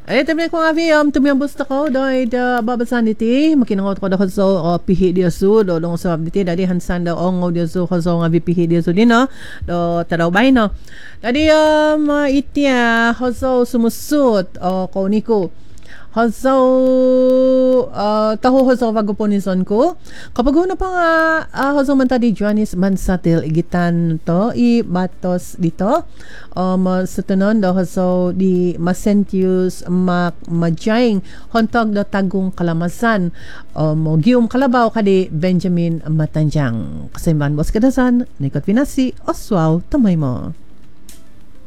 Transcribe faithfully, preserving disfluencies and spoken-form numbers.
Eh, tapi ko avi um tumiyang busta ko doi da babasan diti makinangot ko da so uh, pihi dia su do dong sabab diti dadi hansan da ongo dia su ko so ngavi pihi dia su dino do tadaw bay no. Dadi um uh, itia ko so sumusut o ko niko Hazo uh, taho hazo vagoponison ko kapag una pa nga uh, hazo man tadi Joanis Mansatil igitan to i batos dito um, sa tunon do hazo di Masentius Mac Majaing hontog do tagong kalamasan um, gium kalabaw kadi Benjamin Matanjang kasimban bos kadasan Nikot Pinasi Oswald tamay mo.